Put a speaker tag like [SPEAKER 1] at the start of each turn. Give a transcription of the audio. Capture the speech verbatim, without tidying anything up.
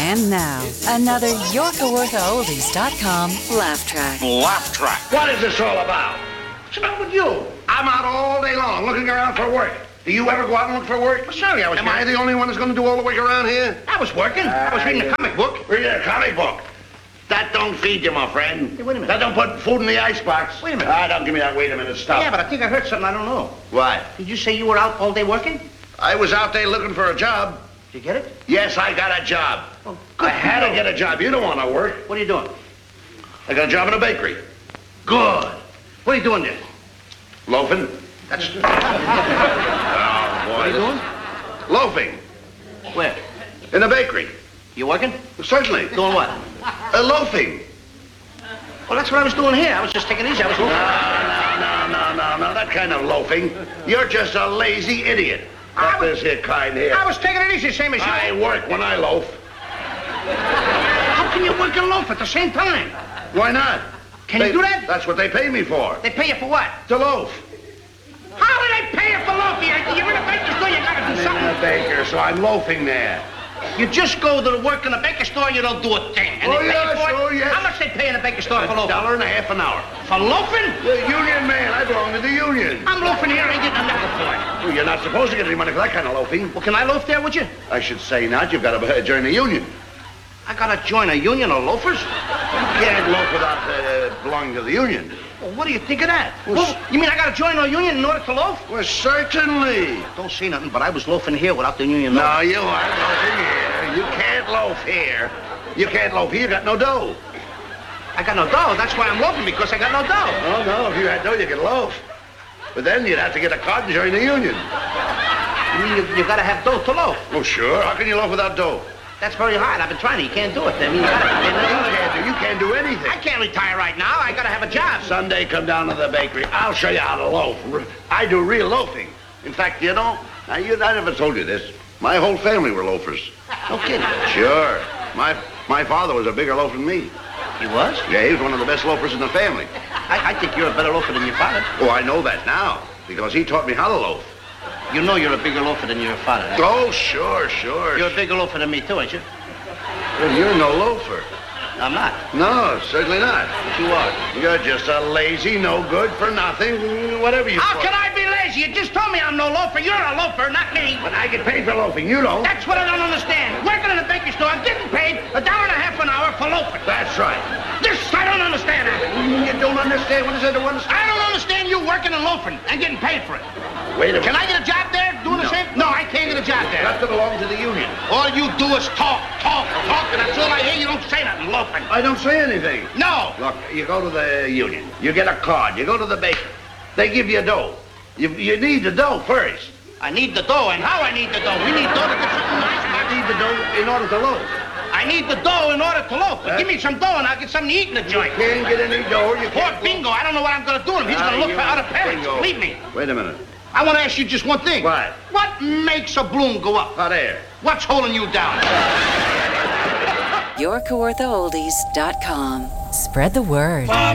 [SPEAKER 1] And now, another Yorkawortha Oldies dot com laugh track.
[SPEAKER 2] Laugh track.
[SPEAKER 3] What is this all about?
[SPEAKER 2] What's about with you?
[SPEAKER 3] I'm out all day long looking around for work. Do you ever go out and look for work?
[SPEAKER 2] Well, sorry, I was
[SPEAKER 3] Am
[SPEAKER 2] here.
[SPEAKER 3] I the only one that's going to do all the work around here?
[SPEAKER 2] I was working. I was reading a comic book.
[SPEAKER 3] Reading a comic book. That don't feed you, my friend.
[SPEAKER 2] Hey, wait a minute.
[SPEAKER 3] That don't put food in the icebox.
[SPEAKER 2] Wait a minute.
[SPEAKER 3] Ah, don't give me that wait a minute stuff.
[SPEAKER 2] Yeah, but I think I heard something I don't know.
[SPEAKER 3] What?
[SPEAKER 2] Did you say you were out all day working?
[SPEAKER 3] I was out there looking for a job.
[SPEAKER 2] Did you get it?
[SPEAKER 3] Yes, I got a job.
[SPEAKER 2] Oh, good
[SPEAKER 3] I had
[SPEAKER 2] for
[SPEAKER 3] to
[SPEAKER 2] you.
[SPEAKER 3] get a job. You don't want to work.
[SPEAKER 2] What are you doing?
[SPEAKER 3] I got a job in a bakery.
[SPEAKER 2] Good. What are you doing there?
[SPEAKER 3] Loafing.
[SPEAKER 2] That's...
[SPEAKER 3] Oh, boy.
[SPEAKER 2] What are you doing?
[SPEAKER 3] Loafing.
[SPEAKER 2] Where?
[SPEAKER 3] In a bakery.
[SPEAKER 2] You working?
[SPEAKER 3] Certainly.
[SPEAKER 2] Doing what?
[SPEAKER 3] Uh, loafing.
[SPEAKER 2] Well, that's what I was doing here. I was just taking it easy. I was
[SPEAKER 3] No,
[SPEAKER 2] loafing.
[SPEAKER 3] no, no, no, no, no, that kind of loafing. You're just a lazy idiot. Not
[SPEAKER 2] I was-
[SPEAKER 3] this here kind here.
[SPEAKER 2] I was taking it easy, same as you.
[SPEAKER 3] I work when I loaf.
[SPEAKER 2] How can you work and loaf at the same time?
[SPEAKER 3] Why not?
[SPEAKER 2] Can
[SPEAKER 3] They-
[SPEAKER 2] you do that?
[SPEAKER 3] That's what they pay me for.
[SPEAKER 2] They pay you for what?
[SPEAKER 3] To loaf.
[SPEAKER 2] How do they pay you for loafing? You're in a baker's store, you gotta do
[SPEAKER 3] I'm in a
[SPEAKER 2] something.
[SPEAKER 3] baker, so I'm loafing there.
[SPEAKER 2] You just go to work in a baker store and you don't do a thing. And
[SPEAKER 3] Oh,
[SPEAKER 2] they pay
[SPEAKER 3] yeah,
[SPEAKER 2] you for
[SPEAKER 3] sure,
[SPEAKER 2] it?
[SPEAKER 3] yes.
[SPEAKER 2] How much they pay in a baker store for
[SPEAKER 3] A
[SPEAKER 2] loafing?
[SPEAKER 3] dollar and a half an hour.
[SPEAKER 2] For loafing?
[SPEAKER 3] The union man. I belong to the union.
[SPEAKER 2] I'm loafing here, I ain't getting a nickel for it.
[SPEAKER 3] Well, you're not supposed to get any money for that kind of loafing.
[SPEAKER 2] Well, can I loaf there, would you?
[SPEAKER 3] I should say not. You've got to join the union.
[SPEAKER 2] I gotta join a union of loafers?
[SPEAKER 3] You can't loaf without uh, belonging to the union.
[SPEAKER 2] Well, what do you think of that?
[SPEAKER 3] Well,
[SPEAKER 2] Well, you mean I gotta join a union in order to loaf?
[SPEAKER 3] Well, certainly.
[SPEAKER 2] Don't say nothing, but I was loafing here without the union.
[SPEAKER 3] No,
[SPEAKER 2] loaf.
[SPEAKER 3] you aren't loafing here. You can't loaf here. You can't loaf here. You got no dough.
[SPEAKER 2] I got no dough. That's why I'm loafing, because I got no dough.
[SPEAKER 3] Oh, no. If you had dough, you could loaf. But then you'd have to get a card and join the union.
[SPEAKER 2] You mean you, you gotta have dough to loaf?
[SPEAKER 3] Oh, sure. How can you loaf without dough?
[SPEAKER 2] That's very hard. I've been trying to. You can't do it. I mean, you gotta,
[SPEAKER 3] You can't do, you can't do anything.
[SPEAKER 2] I can't retire right now. I gotta have a job.
[SPEAKER 3] Someday come down to the bakery. I'll show you how to loaf. I do real loafing. In fact, you know, I, you, I never told you this. My whole family were loafers.
[SPEAKER 2] No kidding.
[SPEAKER 3] Sure. My my father was a bigger loafer than me.
[SPEAKER 2] He was?
[SPEAKER 3] Yeah, he was one of the best loafers in the family.
[SPEAKER 2] I, I think you're a better loafer than your father.
[SPEAKER 3] Oh, I know that now because he taught me how to loaf.
[SPEAKER 2] You know you're a bigger loafer than your father. Huh?
[SPEAKER 3] Oh, sure, sure.
[SPEAKER 2] You're a bigger loafer than me, too, ain't you?
[SPEAKER 3] Well, you're no loafer.
[SPEAKER 2] I'm not.
[SPEAKER 3] No, certainly not.
[SPEAKER 2] But you are.
[SPEAKER 3] You're just a lazy, no good for nothing, whatever you
[SPEAKER 2] How
[SPEAKER 3] call
[SPEAKER 2] can
[SPEAKER 3] it.
[SPEAKER 2] I be lazy? You just told me I'm no loafer. You're a loafer, not me.
[SPEAKER 3] But I get paid for loafing. You don't.
[SPEAKER 2] That's what I don't understand. Working in a bakery store, I'm getting paid a dollar and a half an hour for loafing.
[SPEAKER 3] That's right.
[SPEAKER 2] This, I don't understand that.
[SPEAKER 3] You don't understand. What is it to understand?
[SPEAKER 2] I don't understand you working and loafing and getting paid for it.
[SPEAKER 3] Wait a minute.
[SPEAKER 2] Can I get a job there doing the
[SPEAKER 3] No.
[SPEAKER 2] same? No, I can't get a job
[SPEAKER 3] You
[SPEAKER 2] there.
[SPEAKER 3] have to belong to the union.
[SPEAKER 2] All you do is talk, talk, talk, and that's all I hear. You don't say nothing, loafing.
[SPEAKER 3] I don't say anything.
[SPEAKER 2] No.
[SPEAKER 3] Look, you go to the union. You get a card. You go to the baker. They give you dough. You, you need the dough first.
[SPEAKER 2] I need the dough, and how I need the dough? We need dough to get something nice.
[SPEAKER 3] You need the dough in order to loaf.
[SPEAKER 2] I need the dough in order to loaf. But
[SPEAKER 3] Huh?
[SPEAKER 2] give me some dough, and I'll get something to eat in the joint.
[SPEAKER 3] Can't get any dough. You
[SPEAKER 2] Poor
[SPEAKER 3] can't.
[SPEAKER 2] Bingo, I don't know what I'm going to do to him. He's
[SPEAKER 3] Ah,
[SPEAKER 2] going to look
[SPEAKER 3] you
[SPEAKER 2] for other
[SPEAKER 3] want
[SPEAKER 2] parents.
[SPEAKER 3] Bingo.
[SPEAKER 2] Believe me.
[SPEAKER 3] Wait a minute.
[SPEAKER 2] I want to ask you just one thing.
[SPEAKER 3] What?
[SPEAKER 2] What makes a balloon go up?
[SPEAKER 3] Hot air.
[SPEAKER 2] What's holding you down?
[SPEAKER 1] Yorkawortha Oldies dot com. Spread the word.